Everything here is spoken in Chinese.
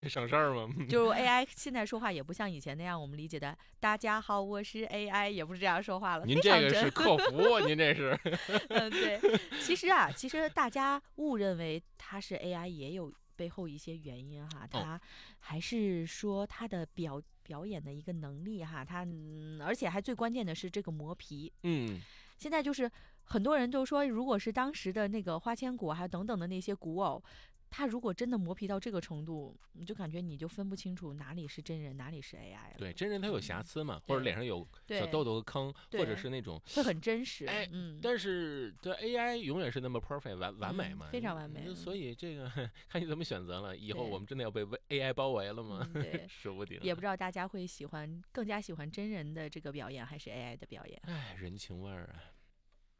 省事儿吗？ 就 AI 现在说话也不像以前那样我们理解的“大家好，我是 AI”，也不是这样说话了， 您非常真。 这个是客服，您这是对，其实大家误认为它是 AI，也有背后一些原因哈。 哦， 它还是说它的表演的一个能力哈，而且还最关键的是这个磨皮。 嗯， 现在就是很多人都说，如果是当时的那个花千骨还有等等的那些古偶，他如果真的磨皮到这个程度，你就感觉你就分不清楚哪里是真人，哪里是 AI 了。 对，真人他有瑕疵嘛，或者对脸上有小对痘痘和坑，或者对， 是那种， 会很真实。 哎，但是这 AI 永远是那么 perfect 完美嘛， 非常完美。 所以这个看你怎么选择了。以后我对， 们真的要被 AI 包围了吗？ 对， 说不定啊。 也不知道大家会更加喜欢真人的这个表演，还是 AI 的表演。 哎，人情味儿啊。